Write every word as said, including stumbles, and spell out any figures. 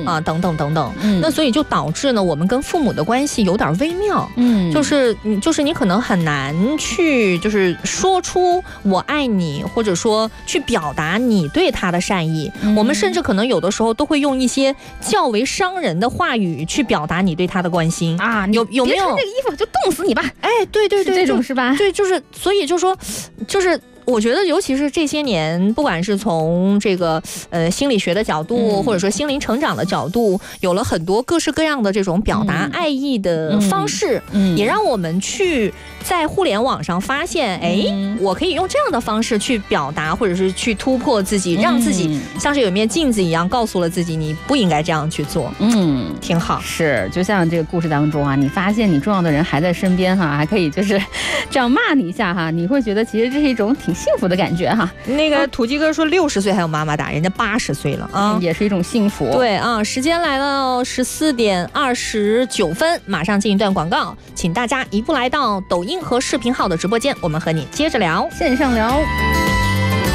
啊等等等等。嗯，那所以就导致呢，我们跟父母的关系有点微妙。嗯，就是就是你可能很难去就是说出我爱你，或者说去表达你对他的善意。嗯，我们甚至可能有的时候都会用一些较为伤人的话语去表达你对他的关心啊。 有有没有？ 别穿这个衣服就冻死你吧！ 哎，对对对， 是这种是吧？ 对，就是所以就说就是。我觉得，尤其是这些年，不管是从这个呃心理学的角度，嗯、或者说心灵成长的角度，有了很多各式各样的这种表达爱意的方式，嗯嗯、也让我们去在互联网上发现，哎、嗯，我可以用这样的方式去表达，或者是去突破自己，让自己像是有一面镜子一样，告诉了自己你不应该这样去做。嗯，挺好。 是，就像这个故事当中啊，你发现你重要的人还在身边哈，还可以就是这样骂你一下哈，你会觉得其实这是一种挺幸福的感觉哈。 那个土鸡哥说六十岁还有妈妈打，人家八十岁了啊、 嗯，也是一种幸福。 对啊，时间来到十四点二十九分，马上进一段广告，请大家一步来到抖音和视频号的直播间，我们和你接着聊， 线上聊。